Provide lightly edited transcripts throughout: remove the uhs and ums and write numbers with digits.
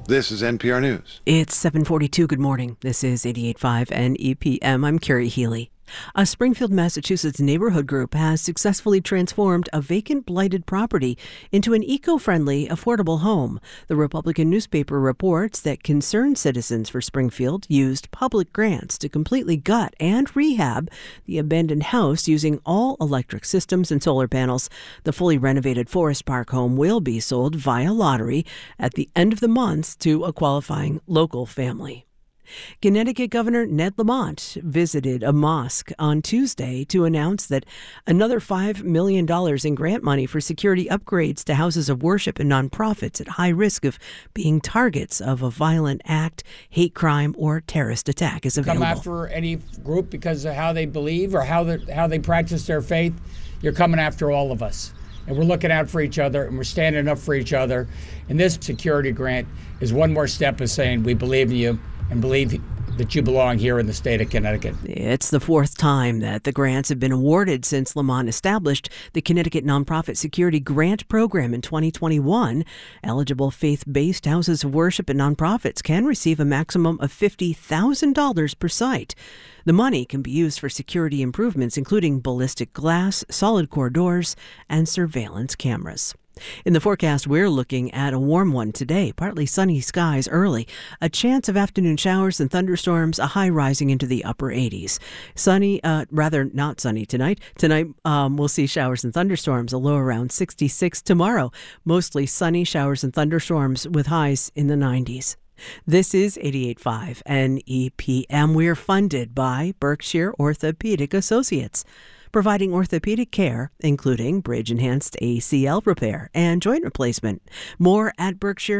This is NPR News. It's 7:42. Good morning. This is 88.5 NEPM. I'm Carrie Healy. A Springfield, Massachusetts neighborhood group has successfully transformed a vacant, blighted property into an eco-friendly, affordable home. The Republican newspaper reports that concerned citizens for Springfield used public grants to completely gut and rehab the abandoned house using all electric systems and solar panels. The fully renovated Forest Park home will be sold via lottery at the end of the month to a qualifying local family. Connecticut Governor Ned Lamont visited a mosque on Tuesday to announce that another $5 million in grant money for security upgrades to houses of worship and nonprofits at high risk of being targets of a violent act, hate crime, or terrorist attack is available. Come after any group because of how they believe or how they practice their faith, you're coming after all of us. And we're looking out for each other, and we're standing up for each other. And this security grant is one more step of saying we believe in you and believe that you belong here in the state of Connecticut. It's the fourth time that the grants have been awarded since Lamont established the Connecticut Nonprofit Security Grant Program in 2021. Eligible faith-based houses of worship and nonprofits can receive a maximum of $50,000 per site. The money can be used for security improvements, including ballistic glass, solid core doors, and surveillance cameras. In the forecast, we're looking at a warm one today. Partly sunny skies early. A chance of afternoon showers and thunderstorms, a high rising into the upper 80s. Sunny, not sunny tonight. Tonight, we'll see showers and thunderstorms, a low around 66. Tomorrow, mostly sunny showers and thunderstorms with highs in the 90s. This is 88.5 NEPM. We're funded by Berkshire Orthopedic Associates, providing orthopedic care, including bridge-enhanced ACL repair and joint replacement. More at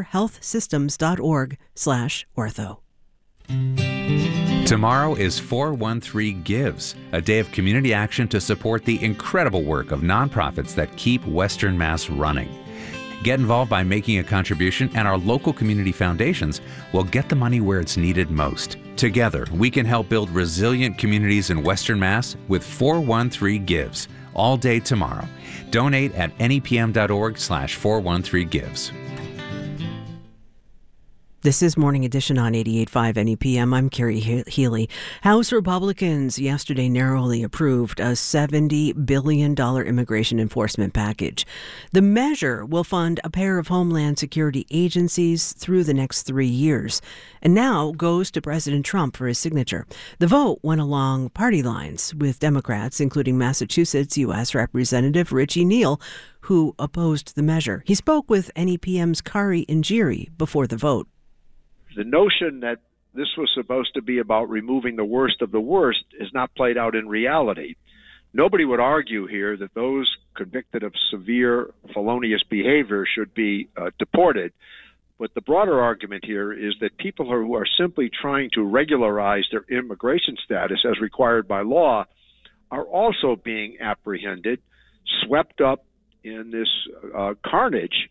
berkshirehealthsystems.org/ortho. Tomorrow is 413 Gives, a day of community action to support the incredible work of nonprofits that keep Western Mass running. Get involved by making a contribution, and our local community foundations will get the money where it's needed most. Together, we can help build resilient communities in Western Mass with 413 Gives, all day tomorrow. Donate at nepm.org/413gives. This is Morning Edition on 88.5 NEPM. I'm Carrie Healy. House Republicans yesterday narrowly approved a $70 billion immigration enforcement package. The measure will fund a pair of Homeland Security agencies through the next 3 years, and now goes to President Trump for his signature. The vote went along party lines, with Democrats, including Massachusetts U.S. Representative Richie Neal, who opposed the measure. He spoke with NEPM's Kari Injiri before the vote. The notion that this was supposed to be about removing the worst of the worst is not played out in reality. Nobody would argue here that those convicted of severe felonious behavior should be deported. But the broader argument here is that people who are simply trying to regularize their immigration status as required by law are also being apprehended, swept up in this carnage,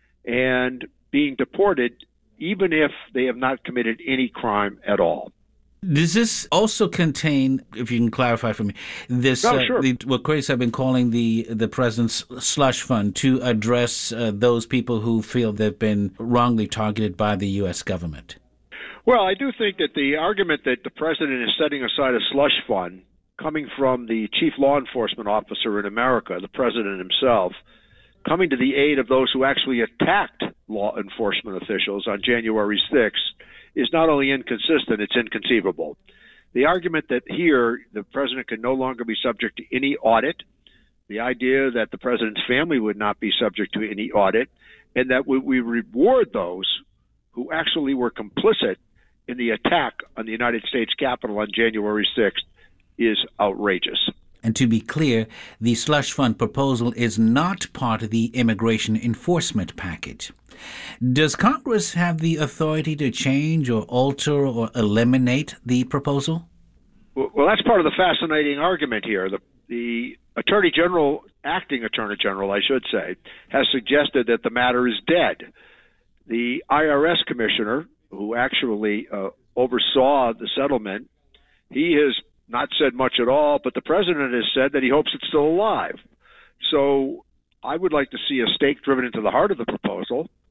and being deported even if they have not committed any crime at all. Does this also contain, if you can clarify for me, this sure. What critics have been calling the president's slush fund to address those people who feel they've been wrongly targeted by the U.S. government? Well, I do think that the argument that the president is setting aside a slush fund coming from the chief law enforcement officer in America, the president himself, coming to the aid of those who actually attacked law enforcement officials on January 6th is not only inconsistent, it's inconceivable. The argument that here the president can no longer be subject to any audit, the idea that the president's family would not be subject to any audit, and that we reward those who actually were complicit in the attack on the United States Capitol on January 6th is outrageous. And to be clear, the slush fund proposal is not part of the immigration enforcement package. Does Congress have the authority to change or alter or eliminate the proposal? Well, that's part of the fascinating argument here. The Attorney General, acting Attorney General, I should say, has suggested that the matter is dead. The IRS commissioner, who actually oversaw the settlement, he has not said much at all, but the president has said that he hopes it's still alive. So I would like to see a stake driven into the heart of the proposal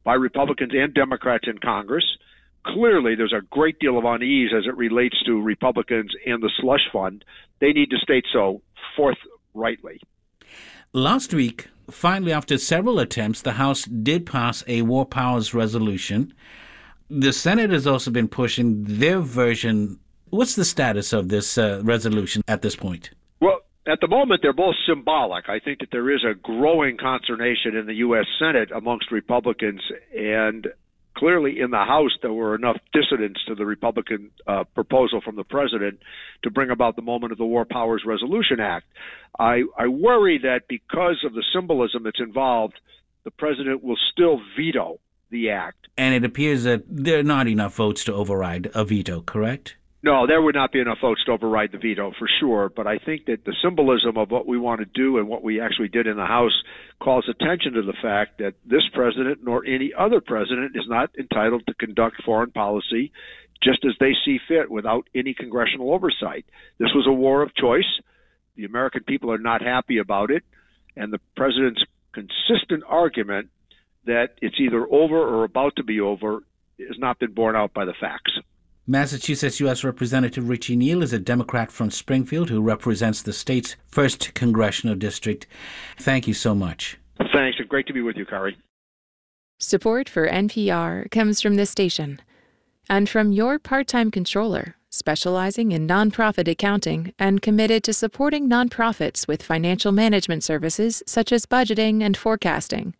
by Republicans and Democrats in Congress. Clearly, there's a great deal of unease as it relates to Republicans and the slush fund. They need to state so forthrightly. Last week, finally, after several attempts, the House did pass a war powers resolution. The Senate has also been pushing their version. What's the status of this resolution at this point? Well, at the moment, they're both symbolic. I think that there is a growing consternation in the U.S. Senate amongst Republicans, and clearly in the House there were enough dissidents to the Republican proposal from the president to bring about the moment of the War Powers Resolution Act. I worry that because of the symbolism that's involved, the president will still veto the act. And it appears that there are not enough votes to override a veto, correct? No, there would not be enough votes to override the veto for sure, but I think that the symbolism of what we want to do and what we actually did in the House calls attention to the fact that this president nor any other president is not entitled to conduct foreign policy just as they see fit without any congressional oversight. This was a war of choice. The American people are not happy about it, and the president's consistent argument that it's either over or about to be over has not been borne out by the facts. Massachusetts U.S. Representative Richie Neal is a Democrat from Springfield who represents the state's 1st Congressional District. Thank you so much. Thanks, and great to be with you, Kari. Support for NPR comes from this station and from your part-time controller, specializing in nonprofit accounting and committed to supporting nonprofits with financial management services such as budgeting and forecasting.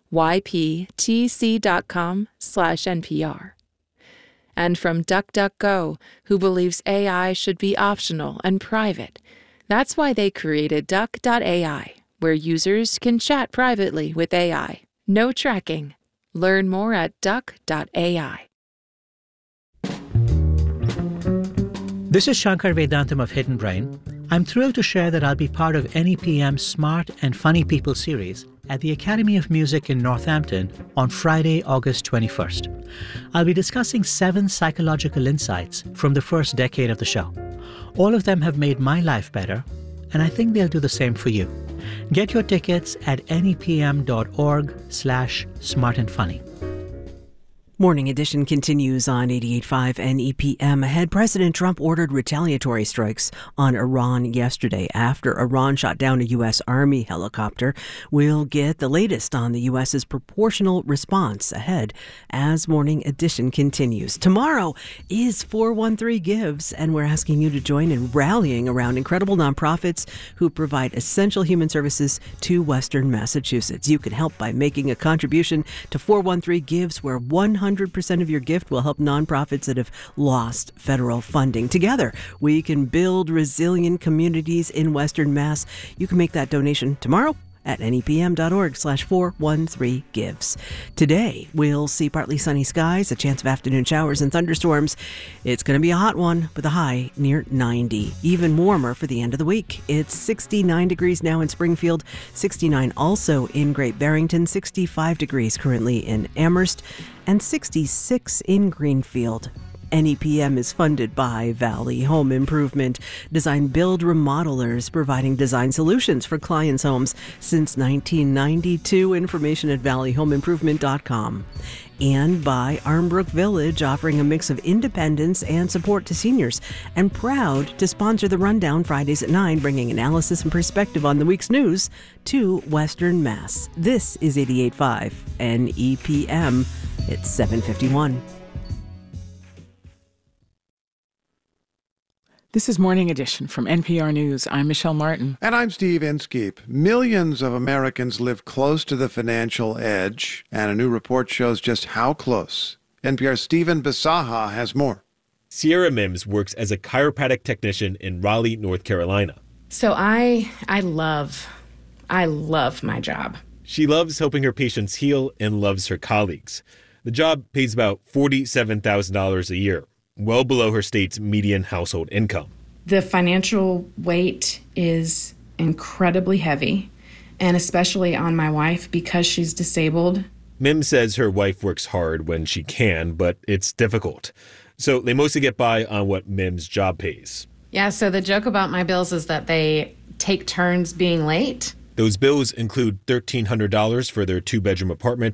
yptc.com/NPR. And from DuckDuckGo, who believes AI should be optional and private. That's why they created Duck.ai, where users can chat privately with AI. No tracking. Learn more at Duck.ai. This is Shankar Vedantam of Hidden Brain. I'm thrilled to share that I'll be part of NEPM's Smart and Funny People series at the Academy of Music in Northampton on Friday, August 21st. I'll be discussing 7 psychological insights from the first decade of the show. All of them have made my life better, and I think they'll do the same for you. Get your tickets at nepm.org/smartandfunny. Morning Edition continues on 88.5 NEPM. Ahead, President Trump ordered retaliatory strikes on Iran yesterday after Iran shot down a U.S. Army helicopter. We'll get the latest on the U.S.'s proportional response ahead as Morning Edition continues. Tomorrow is 413 Gives, and we're asking you to join in rallying around incredible nonprofits who provide essential human services to Western Massachusetts. You can help by making a contribution to 413 Gives, where 100% of your gift will help nonprofits that have lost federal funding. Together, we can build resilient communities in Western Mass. You can make that donation tomorrow at nepm.org/413gives. Today, we'll see partly sunny skies, a chance of afternoon showers and thunderstorms. It's going to be a hot one with a high near 90. Even warmer for the end of the week. It's 69 degrees now in Springfield, 69 also in Great Barrington, 65 degrees currently in Amherst, and 66 in Greenfield. NEPM is funded by Valley Home Improvement, design build remodelers, providing design solutions for clients' homes since 1992. Information at valleyhomeimprovement.com. And by Armbrook Village, offering a mix of independence and support to seniors, and proud to sponsor the Rundown Fridays at 9, bringing analysis and perspective on the week's news to Western Mass. This is 88.5 NEPM. It's 7:51. This is Morning Edition from NPR News. I'm Michelle Martin. And I'm Steve Inskeep. Millions of Americans live close to the financial edge, and a new report shows just how close. NPR's Stephen Bisaha has more. Sierra Mims works as a chiropractic technician in Raleigh, North Carolina. So I love my job. She loves helping her patients heal and loves her colleagues. The job pays about $47,000 a year, well below her state's median household income. The financial weight is incredibly heavy, and especially on my wife because she's disabled. Mims says her wife works hard when she can, but it's difficult. So they mostly get by on what Mims' job pays. Yeah, so the joke about my bills is that they take turns being late. Those bills include $1,300 for their 2-bedroom apartment,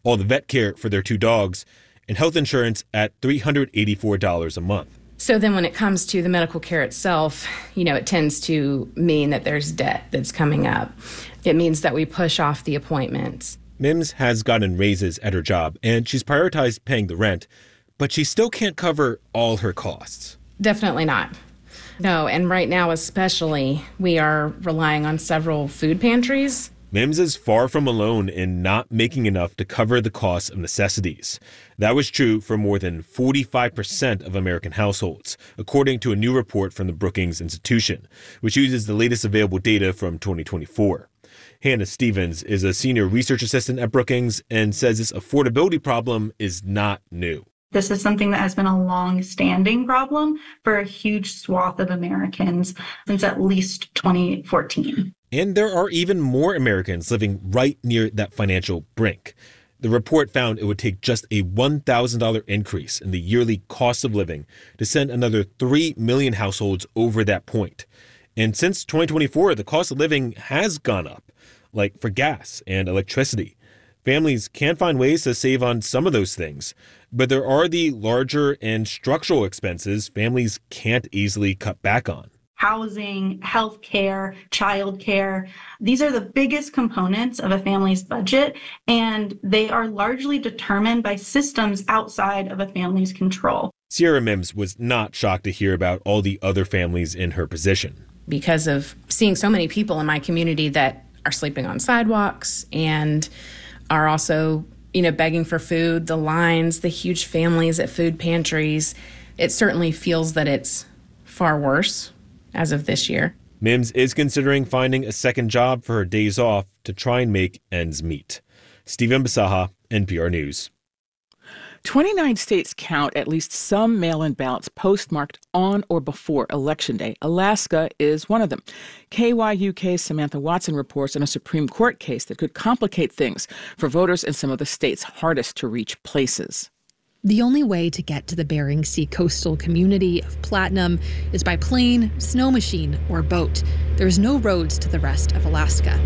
all the vet care for their 2 dogs, and health insurance at $384 a month. So then when it comes to the medical care itself, it tends to mean that there's debt that's coming up. It means that we push off the appointments. Mims has gotten raises at her job, and she's prioritized paying the rent, but she still can't cover all her costs. Definitely not. No, and right now especially, we are relying on several food pantries. Mims is far from alone in not making enough to cover the cost of necessities. That was true for more than 45% of American households, according to a new report from the Brookings Institution, which uses the latest available data from 2024. Hannah Stevens is a senior research assistant at Brookings and says this affordability problem is not new. This is something that has been a long-standing problem for a huge swath of Americans since at least 2014. And there are even more Americans living right near that financial brink. The report found it would take just a $1,000 increase in the yearly cost of living to send another 3 million households over that point. And since 2024, the cost of living has gone up, like for gas and electricity. Families can find ways to save on some of those things, but there are the larger and structural expenses families can't easily cut back on. Housing, healthcare, childcare. These are the biggest components of a family's budget, and they are largely determined by systems outside of a family's control. Sierra Mims was not shocked to hear about all the other families in her position. Because of seeing so many people in my community that are sleeping on sidewalks and are also, begging for food, the lines, the huge families at food pantries, it certainly feels that it's far worse as of this year. Mims is considering finding a second job for her days off to try and make ends meet. Stephen Bisaha, NPR News. 29 states count at least some mail-in ballots postmarked on or before Election Day. Alaska is one of them. KYUK's Samantha Watson reports on a Supreme Court case that could complicate things for voters in some of the state's hardest-to-reach places. The only way to get to the Bering Sea coastal community of Platinum is by plane, snow machine, or boat. There's no roads to the rest of Alaska.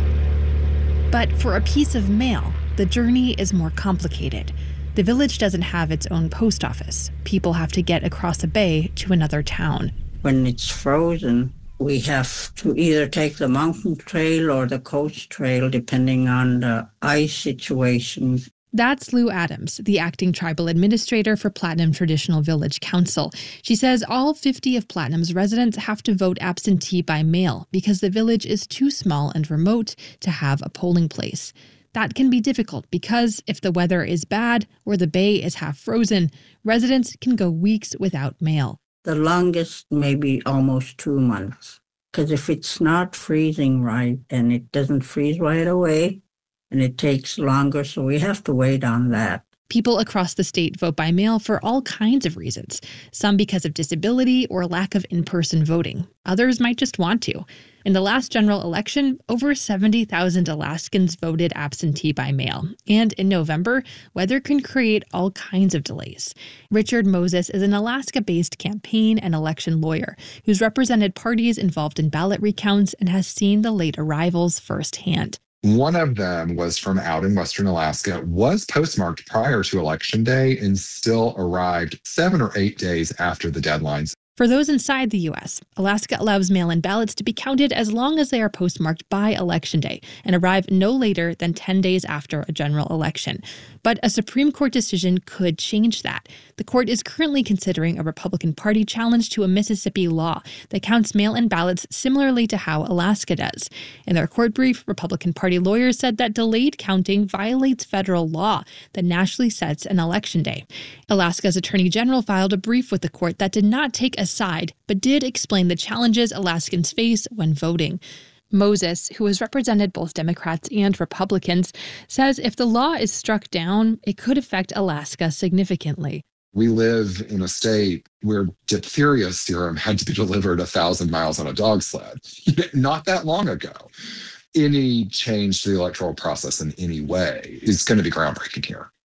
But for a piece of mail, the journey is more complicated. The village doesn't have its own post office. People have to get across a bay to another town. When it's frozen, we have to either take the mountain trail or the coast trail, depending on the ice situation. That's Lou Adams, the acting tribal administrator for Platinum Traditional Village Council. She says all 50 of Platinum's residents have to vote absentee by mail because the village is too small and remote to have a polling place. That can be difficult because if the weather is bad or the bay is half frozen, residents can go weeks without mail. The longest maybe almost 2 months. Because if it's not freezing right and it doesn't freeze right away and it takes longer, so we have to wait on that. People across the state vote by mail for all kinds of reasons. Some because of disability or lack of in-person voting. Others might just want to. In the last general election, over 70,000 Alaskans voted absentee by mail. And in November, weather can create all kinds of delays. Richard Moses is an Alaska-based campaign and election lawyer who's represented parties involved in ballot recounts and has seen the late arrivals firsthand. One of them was from out in Western Alaska, was postmarked prior to Election Day and still arrived 7 or 8 days after the deadlines. For those inside the U.S., Alaska allows mail-in ballots to be counted as long as they are postmarked by Election Day and arrive no later than 10 days after a general election. But a Supreme Court decision could change that. The court is currently considering a Republican Party challenge to a Mississippi law that counts mail-in ballots similarly to how Alaska does. In their court brief, Republican Party lawyers said that delayed counting violates federal law that nationally sets an election day. Alaska's Attorney General filed a brief with the court that did not take a side, but did explain the challenges Alaskans face when voting. Moses, who has represented both Democrats and Republicans, says if the law is struck down, it could affect Alaska significantly. We live in a state where diphtheria serum had to be delivered 1,000 miles on a dog sled not that long ago. Any change to the electoral process in any way is going to be groundbreaking here.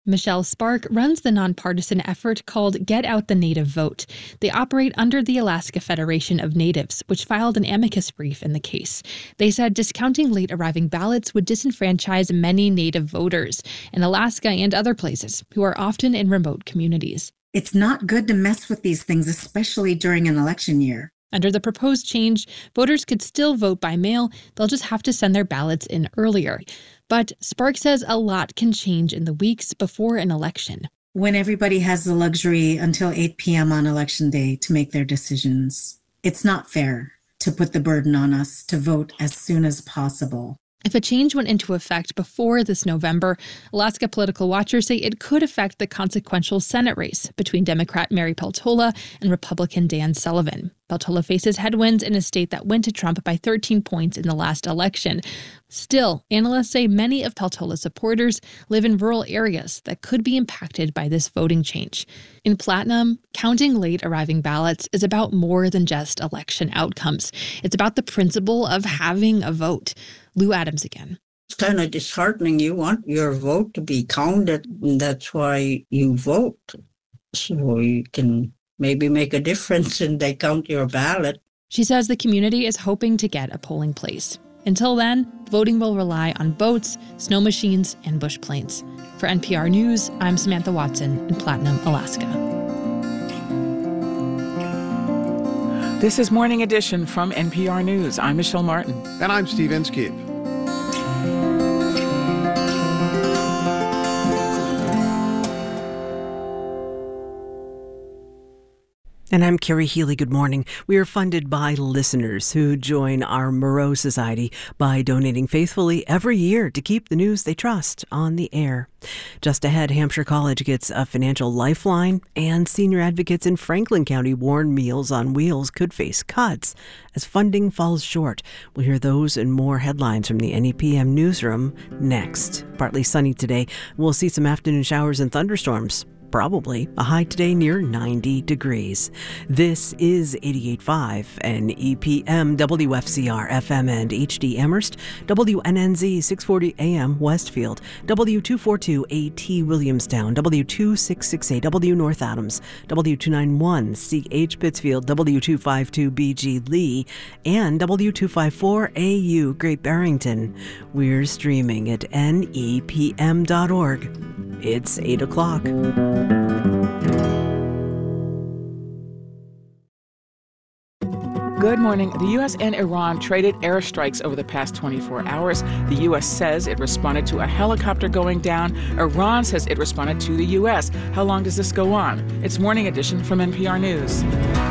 Michelle Spark runs the nonpartisan effort called Get Out the Native Vote. They operate under the Alaska Federation of Natives, which filed an amicus brief in the case. They said discounting late arriving ballots would disenfranchise many Native voters in Alaska and other places who are often in remote communities. It's not good to mess with these things, especially during an election year. Under the proposed change, voters could still vote by mail. They'll just have to send their ballots in earlier. But Spark says a lot can change in the weeks before an election. When everybody has the luxury until 8 p.m. on Election Day to make their decisions, it's not fair to put the burden on us to vote as soon as possible. If a change went into effect before this November, Alaska political watchers say it could affect the consequential Senate race between Democrat Mary Peltola and Republican Dan Sullivan. Peltola faces headwinds in a state that went to Trump by 13 points in the last election. Still, analysts say many of Peltola's supporters live in rural areas that could be impacted by this voting change. In Platinum, counting late arriving ballots is about more than just election outcomes. It's about the principle of having a vote. Lou Adams again. It's kind of disheartening. You want your vote to be counted, and that's why you vote. So you can maybe make a difference and they count your ballot. She says the community is hoping to get a polling place. Until then, voting will rely on boats, snow machines, and bush planes. For NPR News, I'm Samantha Watson in Platinum, Alaska. This is Morning Edition from NPR News. I'm Michelle Martin. And I'm Steve Inskeep. And I'm Carrie Healy. Good morning. We are funded by listeners who join our Moreau Society by donating faithfully every year to keep the news they trust on the air. Just ahead, Hampshire College gets a financial lifeline, and senior advocates in Franklin County warn Meals on Wheels could face cuts as funding falls short. We'll hear those and more headlines from the NEPM newsroom next. Partly sunny today. We'll see some afternoon showers and thunderstorms. Probably a high today near 90 degrees. This is 88.5 and EPM WFCR FM and HD Amherst, WNNZ 640 AM Westfield, W242 AT Williamstown, W2668 W North Adams, W291 CH Pittsfield, W252 BG Lee, and W254 AU Great Barrington. We're streaming at nepm.org. It's 8 o'clock. Good morning. The U.S. and Iran traded airstrikes over the past 24 hours. The U.S. says it responded to a helicopter going down. Iran says it responded to the U.S. How long does this go on? It's Morning Edition from NPR News.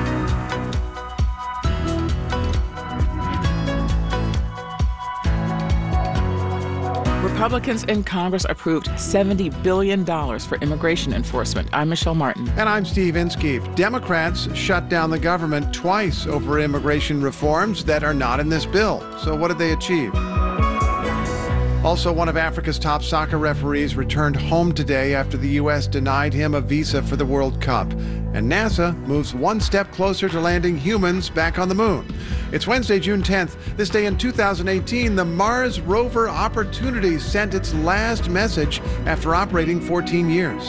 Republicans in Congress approved $70 billion for immigration enforcement. I'm Michelle Martin. And I'm Steve Inskeep. Democrats shut down the government twice over immigration reforms that are not in this bill. So what did they achieve? Also, one of Africa's top soccer referees returned home today after the U.S. denied him a visa for the World Cup. And NASA moves one step closer to landing humans back on the moon. It's Wednesday, June 10th. This day in 2018, the Mars rover Opportunity sent its last message after operating 14 years.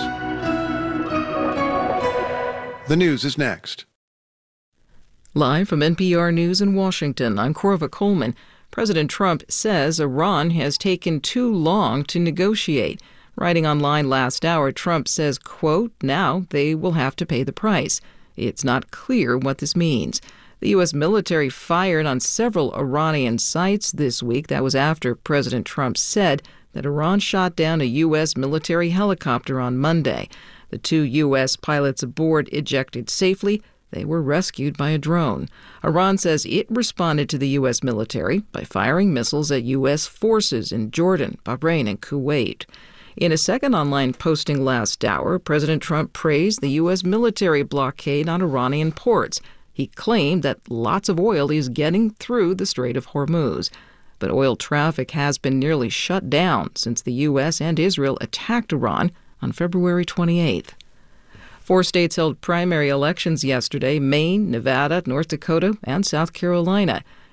The news is next. Live from NPR News in Washington, I'm Corva Coleman. President Trump says Iran has taken too long to negotiate. Writing online last hour, Trump says, quote, now they will have to pay the price. It's not clear what this means. The U.S. military fired on several Iranian sites this week. That was after President Trump said that Iran shot down a U.S. military helicopter on Monday. The 2 U.S. pilots aboard ejected safely. They were rescued by a drone. Iran says it responded to the U.S. military by firing missiles at U.S. forces in Jordan, Bahrain, and Kuwait. In a second online posting last hour, President Trump praised the U.S. military blockade on Iranian ports. He claimed that lots of oil is getting through the Strait of Hormuz. But oil traffic has been nearly shut down since the U.S. and Israel attacked Iran on February 28th. 4 states held primary elections yesterday: Maine, Nevada, North Dakota, and South Carolina.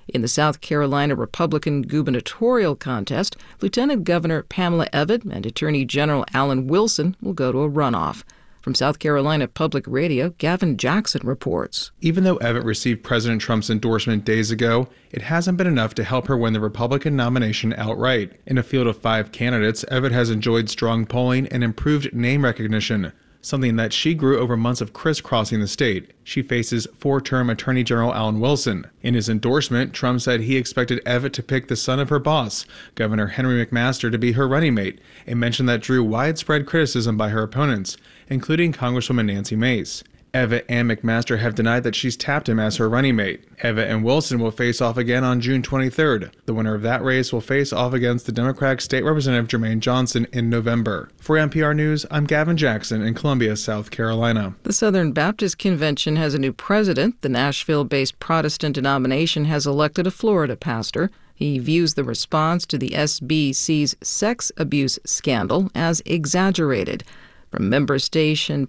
In the South Carolina Republican gubernatorial contest, Lieutenant Governor Pamela Evette and Attorney General Alan Wilson will go to a runoff. From South Carolina Public Radio, Gavin Jackson reports. Even though Evette received President Trump's endorsement days ago, it hasn't been enough to help her win the Republican nomination outright. In a field of 5 candidates, Evette has enjoyed strong polling and improved name recognition, something that she grew over months of crisscrossing the state. She faces 4-term Attorney General Alan Wilson. In his endorsement, Trump said he expected Evette to pick the son of her boss, Governor Henry McMaster, to be her running mate, a mention that drew widespread criticism by her opponents, including Congresswoman Nancy Mace. Evette and McMaster have denied that she's tapped him as her running mate. Evette and Wilson will face off again on June 23rd. The winner of that race will face off against the Democratic State Representative Jermaine Johnson in November. For NPR News, I'm Gavin Jackson in Columbia, South Carolina. The Southern Baptist Convention has a new president. The Nashville-based Protestant denomination has elected a Florida pastor. He views the response to the SBC's sex abuse scandal as exaggerated. From member station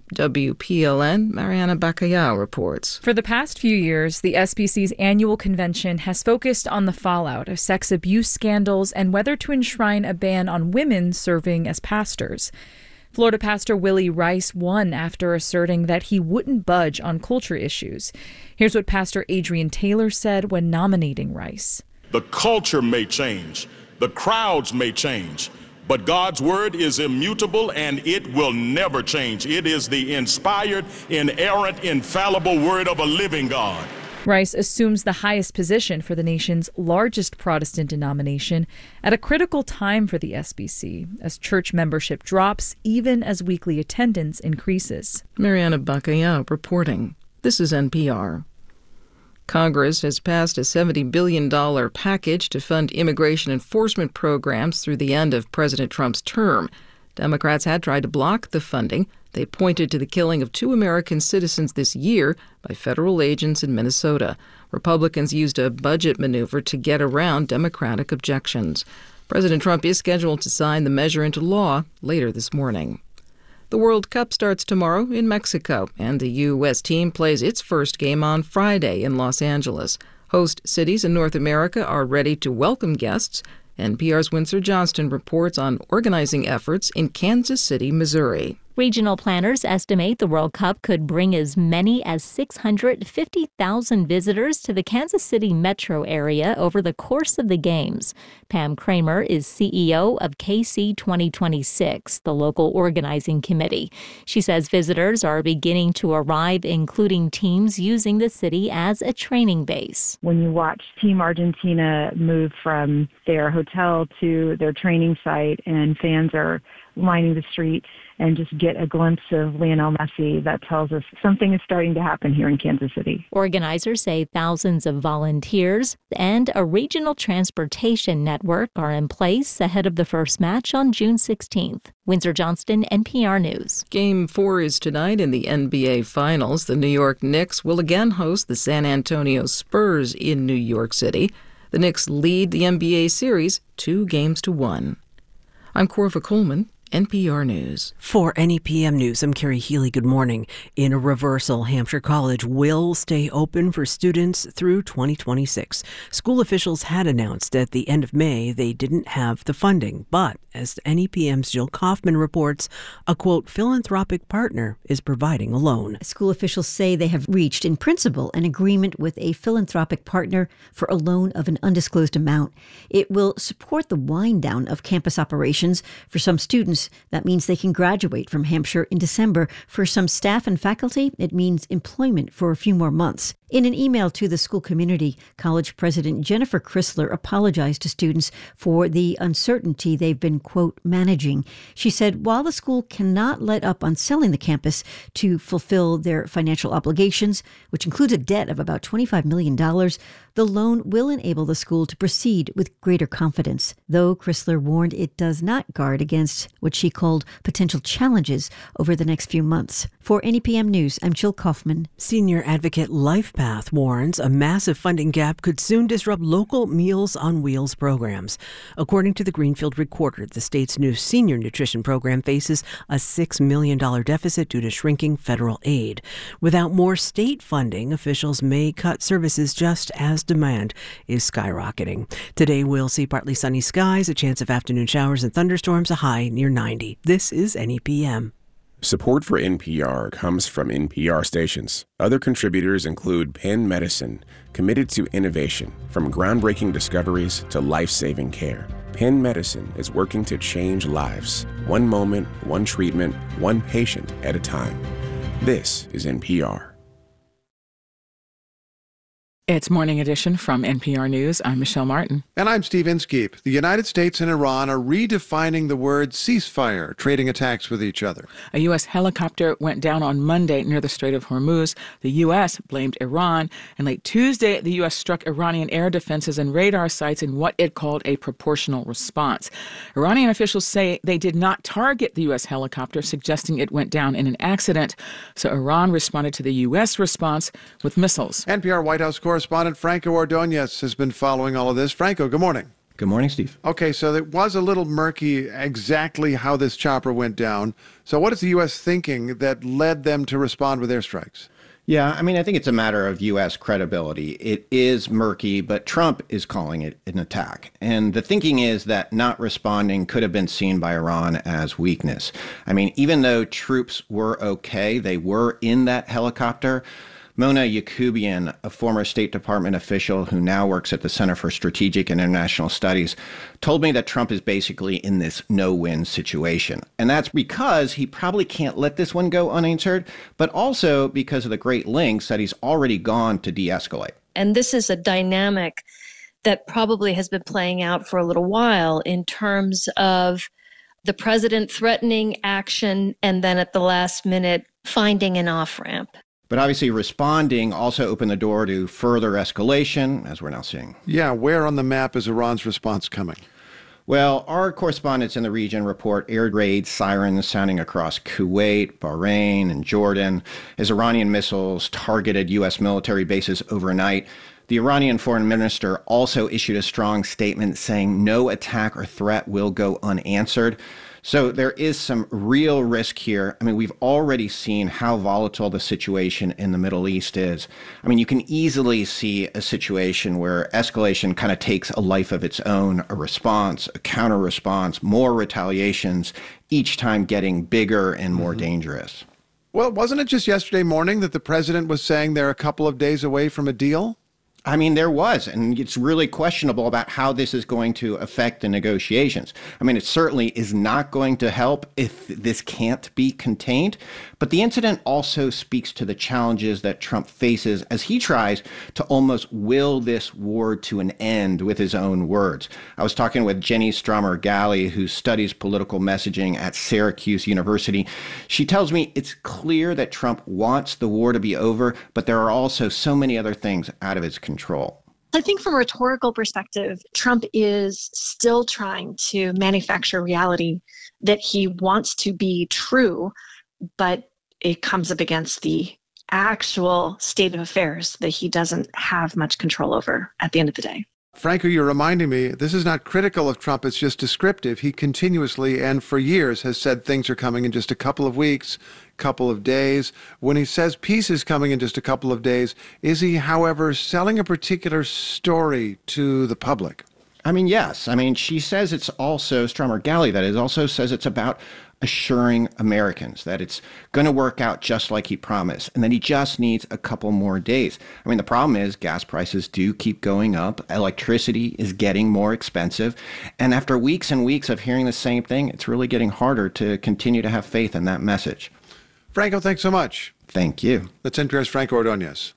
WPLN, Mariana Bacallao reports. For the past few years, the SBC's annual convention has focused on the fallout of sex abuse scandals and whether to enshrine a ban on women serving as pastors. Florida pastor Willie Rice won after asserting that he wouldn't budge on culture issues. Here's what Pastor Adrian Taylor said when nominating Rice. The culture may change, the crowds may change, but God's word is immutable and it will never change. It is the inspired, inerrant, infallible word of a living God. Rice assumes the highest position for the nation's largest Protestant denomination at a critical time for the SBC, as church membership drops even as weekly attendance increases. Mariana Bacallao reporting. This is NPR. Congress has passed a $70 billion package to fund immigration enforcement programs through the end of President Trump's term. Democrats had tried to block the funding. They pointed to the killing of 2 American citizens this year by federal agents in Minnesota. Republicans used a budget maneuver to get around Democratic objections. President Trump is scheduled to sign the measure into law later this morning. The World Cup starts tomorrow in Mexico, and the U.S. team plays its first game on Friday in Los Angeles. Host cities in North America are ready to welcome guests. NPR's Winsor Johnston reports on organizing efforts in Kansas City, Missouri. Regional planners estimate the World Cup could bring as many as 650,000 visitors to the Kansas City metro area over the course of the games. Pam Kramer is CEO of KC 2026, the local organizing committee. She says visitors are beginning to arrive, including teams using the city as a training base. When you watch Team Argentina move from their hotel to their training site and fans are lining the street and just get a glimpse of Lionel Messi, that tells us something is starting to happen here in Kansas City. Organizers say thousands of volunteers and a regional transportation network are in place ahead of the first match on June 16th. Winsor Johnston, NPR News. Game 4 is tonight in the NBA Finals. The New York Knicks will again host the San Antonio Spurs in New York City. The Knicks lead the NBA series 2-1. I'm Corva Coleman, NPR News. For NEPM News, I'm Carrie Healy. Good morning. In a reversal, Hampshire College will stay open for students through 2026. School officials had announced at the end of May they didn't have the funding, but as NEPM's Jill Kaufman reports, a, quote, philanthropic partner is providing a loan. School officials say they have reached, in principle, an agreement with a philanthropic partner for a loan of an undisclosed amount. It will support the wind down of campus operations for some students. That means they can graduate from Hampshire in December. For some staff and faculty, it means employment for a few more months. In an email to the school community, college president Jennifer Chrysler apologized to students for the uncertainty they've been, quote, managing. She said while the school cannot let up on selling the campus to fulfill their financial obligations, which includes a debt of about $25 million, the loan will enable the school to proceed with greater confidence, though Chrysler warned it does not guard against what she called potential challenges over the next few months. For NEPM News, I'm Jill Kaufman. Senior advocate, life HealthPath warns a massive funding gap could soon disrupt local Meals on Wheels programs. According to the Greenfield Recorder, the state's new senior nutrition program faces a $6 million deficit due to shrinking federal aid. Without more state funding, officials may cut services just as demand is skyrocketing. Today, we'll see partly sunny skies, a chance of afternoon showers and thunderstorms, a high near 90. This is NEPM. Support for NPR comes from NPR stations. Other contributors include Penn Medicine, committed to innovation, from groundbreaking discoveries to life-saving care. Penn Medicine is working to change lives, one moment, one treatment, one patient at a time. This is NPR. It's Morning Edition from NPR News. I'm Michelle Martin. And I'm Steve Inskeep. The United States and Iran are redefining the word ceasefire, trading attacks with each other. A U.S. helicopter went down on Monday near the Strait of Hormuz. The U.S. blamed Iran. And late Tuesday, the U.S. struck Iranian air defenses and radar sites in what it called a proportional response. Iranian officials say they did not target the U.S. helicopter, suggesting it went down in an accident. So Iran responded to the U.S. response with missiles. NPR White House correspondent Franco Ordonez has been following all of this. Franco, good morning. Good morning, Steve. Okay, so it was a little murky exactly how this chopper went down. So what is the U.S. thinking that led them to respond with airstrikes? Yeah, I mean, I think it's a matter of U.S. credibility. It is murky, but Trump is calling it an attack. And the thinking is that not responding could have been seen by Iran as weakness. I mean, even though troops were okay, they were in that helicopter. Mona Yacoubian, a former State Department official who now works at the Center for Strategic and International Studies, told me that Trump is basically in this no-win situation. And that's because he probably can't let this one go unanswered, but also because of the great lengths that he's already gone to de-escalate. And this is a dynamic that probably has been playing out for a little while in terms of the president threatening action and then at the last minute finding an off-ramp. But obviously responding also opened the door to further escalation, as we're now seeing. Yeah, where on the map is Iran's response coming? Well, our correspondents in the region report air raid sirens sounding across Kuwait, Bahrain, and Jordan as Iranian missiles targeted U.S. military bases overnight. The Iranian foreign minister also issued a strong statement saying no attack or threat will go unanswered. So there is some real risk here. I mean, we've already seen how volatile the situation in the Middle East is. I mean, you can easily see a situation where escalation kind of takes a life of its own, a response, a counter response, more retaliations, each time getting bigger and more dangerous. Well, wasn't it just yesterday morning that the president was saying they're a couple of days away from a deal? I mean, there was, and it's really questionable about how this is going to affect the negotiations. I mean, it certainly is not going to help if this can't be contained. But the incident also speaks to the challenges that Trump faces as he tries to almost will this war to an end with his own words. I was talking with Jenny Stromer-Galley, who studies political messaging at Syracuse University. She tells me it's clear that Trump wants the war to be over, but there are also so many other things out of his control. I think from a rhetorical perspective, Trump is still trying to manufacture reality that he wants to be true, but it comes up against the actual state of affairs that he doesn't have much control over at the end of the day. Franco, you're reminding me, this is not critical of Trump, it's just descriptive. He continuously and for years has said things are coming in just a couple of weeks, couple of days. When he says peace is coming in just a couple of days, is he, however, selling a particular story to the public? I mean, yes. I mean, she says it's also, Stromer-Galley, that is, also says it's about assuring Americans that it's going to work out just like he promised, and that he just needs a couple more days. I mean, the problem is gas prices do keep going up. Electricity is getting more expensive. And after weeks and weeks of hearing the same thing, it's really getting harder to continue to have faith in that message. Franco, thanks so much. Thank you. That's NPR's Franco Ordonez.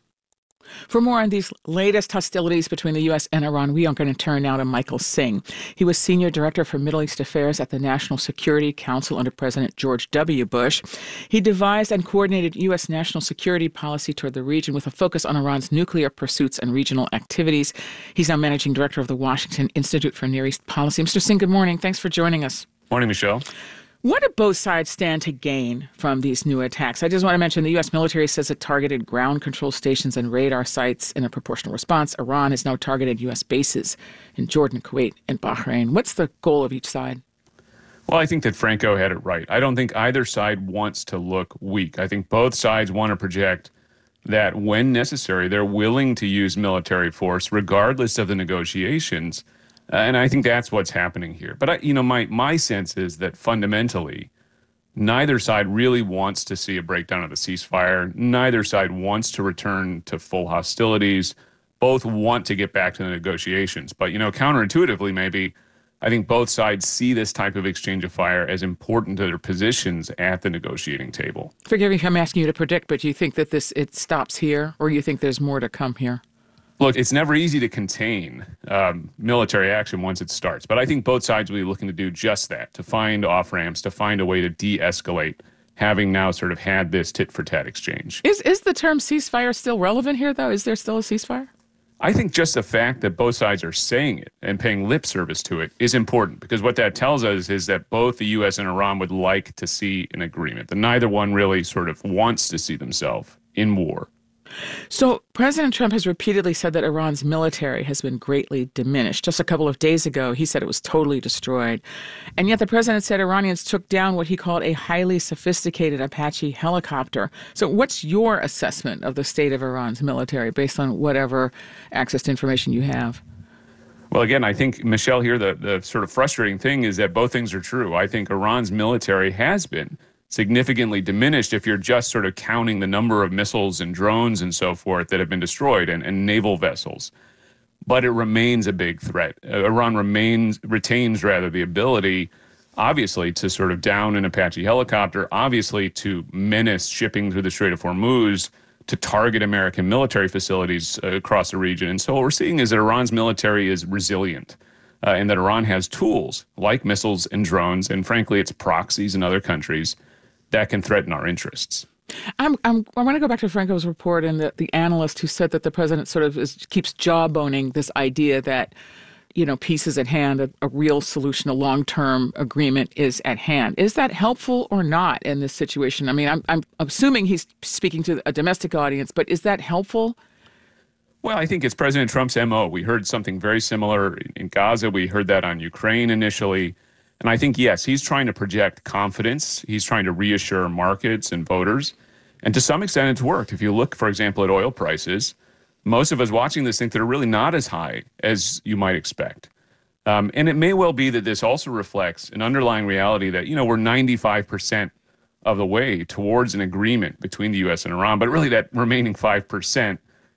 For more on these latest hostilities between the U.S. and Iran, we are going to turn now to Michael Singh. He was Senior Director for Middle East Affairs at the National Security Council under President George W. Bush. He devised and coordinated U.S. national security policy toward the region with a focus on Iran's nuclear pursuits and regional activities. He's now Managing Director of the Washington Institute for Near East Policy. Mr. Singh, good morning. Thanks for joining us. Morning, Michelle. What do both sides stand to gain from these new attacks? I just want to mention the U.S. military says it targeted ground control stations and radar sites in a proportional response. Iran has now targeted U.S. bases in Jordan, Kuwait, and Bahrain. What's the goal of each side? Well, I think that Franco had it right. I don't think either side wants to look weak. I think both sides want to project that when necessary, they're willing to use military force regardless of the negotiations. And I think that's what's happening here. But, my sense is that fundamentally, neither side really wants to see a breakdown of the ceasefire. Neither side wants to return to full hostilities. Both want to get back to the negotiations. But, counterintuitively, maybe, I think both sides see this type of exchange of fire as important to their positions at the negotiating table. Forgive me if I'm asking you to predict, but do you think that it stops here, or you think there's more to come here? Look, it's never easy to contain military action once it starts, but I think both sides will be looking to do just that, to find off-ramps, to find a way to de-escalate, having now sort of had this tit-for-tat exchange. Is the term ceasefire still relevant here, though? Is there still a ceasefire? I think just the fact that both sides are saying it and paying lip service to it is important, because what that tells us is that both the U.S. and Iran would like to see an agreement, that neither one really sort of wants to see themselves in war. So President Trump has repeatedly said that Iran's military has been greatly diminished. Just a couple of days ago, he said it was totally destroyed. And yet the president said Iranians took down what he called a highly sophisticated Apache helicopter. So what's your assessment of the state of Iran's military based on whatever access to information you have? Well, again, I think, Michelle, here, the sort of frustrating thing is that both things are true. I think Iran's military has been significantly diminished if you're just sort of counting the number of missiles and drones and so forth that have been destroyed and naval vessels. But it remains a big threat. Iran retains the ability, obviously, to sort of down an Apache helicopter, obviously to menace shipping through the Strait of Hormuz, to target American military facilities across the region. And so what we're seeing is that Iran's military is resilient. And that Iran has tools like missiles and drones, and frankly, its proxies in other countries that can threaten our interests. I want to go back to Franco's report and the analyst who said that the president sort of keeps jawboning this idea that, peace is at hand, a real solution, a long-term agreement is at hand. Is that helpful or not in this situation? I mean, I'm assuming he's speaking to a domestic audience, but is that helpful? Well, I think it's President Trump's MO. We heard something very similar in Gaza. We heard that on Ukraine initially. And I think, yes, he's trying to project confidence. He's trying to reassure markets and voters. And to some extent, it's worked. If you look, for example, at oil prices, most of us watching this think they're really not as high as you might expect. And it may well be that this also reflects an underlying reality that, we're 95% of the way towards an agreement between the U.S. and Iran. But really that remaining 5%,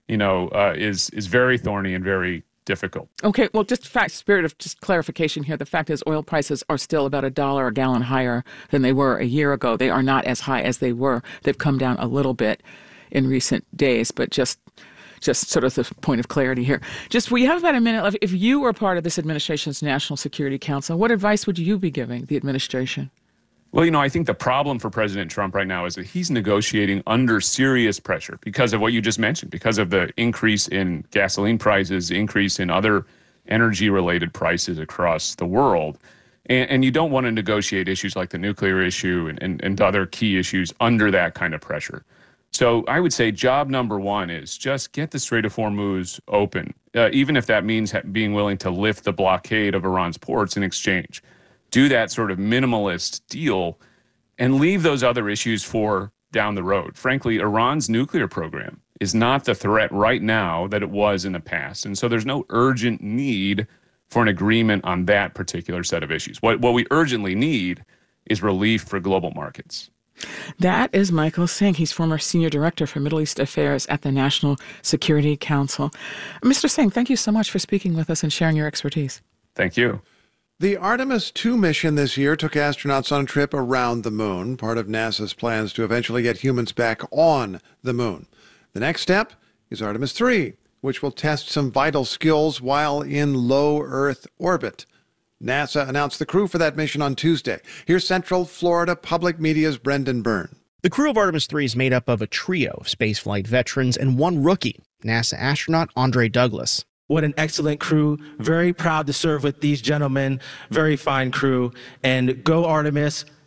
is very thorny and very difficult. Okay, well, spirit of clarification here. The fact is oil prices are still about $1 a gallon higher than they were a year ago. They are not as high as they were. They've come down a little bit in recent days, but just sort of the point of clarity here. We have about a minute left. If you were part of this administration's National Security Council, what advice would you be giving the administration? Well, I think the problem for President Trump right now is that he's negotiating under serious pressure because of what you just mentioned, because of the increase in gasoline prices, increase in other energy-related prices across the world. And you don't want to negotiate issues like the nuclear issue and other key issues under that kind of pressure. So I would say job number one is just get the Strait of Hormuz open, even if that means being willing to lift the blockade of Iran's ports in exchange. Do that sort of minimalist deal and leave those other issues for down the road. Frankly, Iran's nuclear program is not the threat right now that it was in the past. And so there's no urgent need for an agreement on that particular set of issues. What we urgently need is relief for global markets. That is Michael Singh. He's former senior director for Middle East Affairs at the National Security Council. Mr. Singh, thank you so much for speaking with us and sharing your expertise. Thank you. The Artemis 2 mission this year took astronauts on a trip around the moon, part of NASA's plans to eventually get humans back on the moon. The next step is Artemis 3, which will test some vital skills while in low Earth orbit. NASA announced the crew for that mission on Tuesday. Here's Central Florida Public Media's Brendan Byrne. The crew of Artemis 3 is made up of a trio of spaceflight veterans and one rookie, NASA astronaut Andre Douglas. What an excellent crew. Very proud to serve with these gentlemen. Very fine crew. And go Artemis.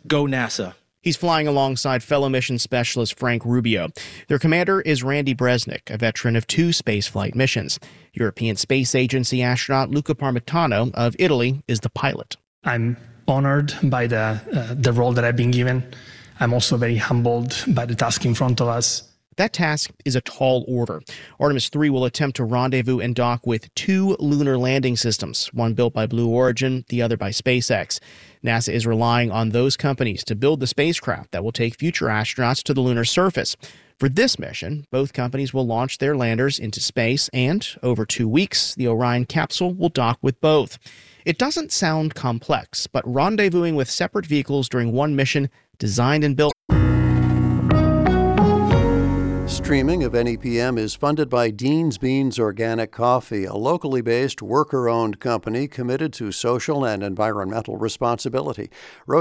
Go NASA. He's flying alongside fellow mission specialist Frank Rubio. Their commander is Randy Bresnik, a veteran of 2 spaceflight missions. European Space Agency astronaut Luca Parmitano of Italy is the pilot. I'm honored by the role that I've been given. I'm also very humbled by the task in front of us. That task is a tall order. Artemis 3 will attempt to rendezvous and dock with 2 lunar landing systems, one built by Blue Origin, the other by SpaceX. NASA is relying on those companies to build the spacecraft that will take future astronauts to the lunar surface. For this mission, both companies will launch their landers into space, and over 2 weeks, the Orion capsule will dock with both. It doesn't sound complex, but rendezvousing with separate vehicles during one mission designed and built. Streaming of NEPM is funded by Dean's Beans Organic Coffee, a locally based, worker-owned company committed to social and environmental responsibility.